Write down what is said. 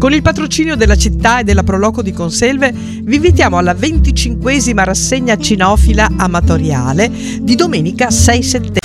Con il patrocinio della città e della Proloco di Conselve vi invitiamo alla 25esima rassegna cinofila amatoriale di domenica 6 settembre.